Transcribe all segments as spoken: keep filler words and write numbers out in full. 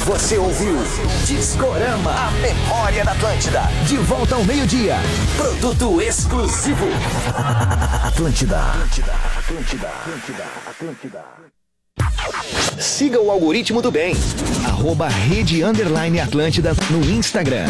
Você ouviu Discorama, a memória da Atlântida. De volta ao meio-dia. Produto exclusivo. Atlântida. Atlântida, Atlântida, Atlântida, Atlântida. Siga o algoritmo do bem. Arroba Rede Underline Atlântida no Instagram.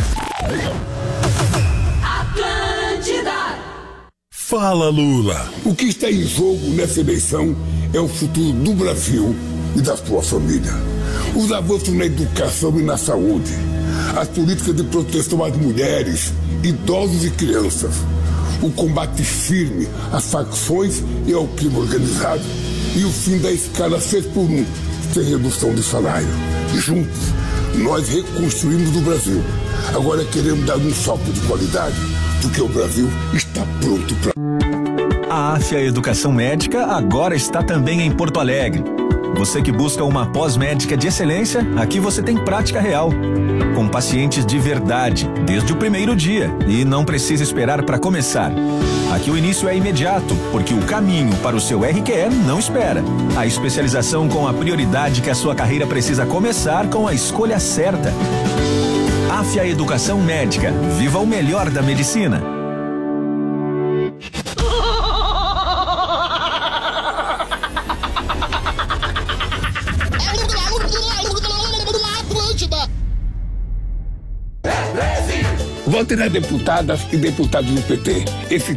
Atlântida. Fala, Lula. O que está em jogo nessa eleição é o futuro do Brasil e da sua família. Os avanços na educação e na saúde, as políticas de proteção às mulheres, idosos e crianças, o combate firme às facções e ao crime organizado e o fim da escala seis por um, sem redução de salário. Juntos, nós reconstruímos o Brasil. Agora queremos dar um salto de qualidade, porque o Brasil está pronto para... A Afya Educação Médica agora está também em Porto Alegre. Você que busca uma pós-médica de excelência, aqui você tem prática real. Com pacientes de verdade, desde o primeiro dia. E não precisa esperar para começar. Aqui o início é imediato, porque o caminho para o seu R Q E não espera. A especialização com a prioridade que a sua carreira precisa começar com a escolha certa. Afya Educação Médica. Viva o melhor da medicina. Vote nas deputadas e deputados do P T. Esse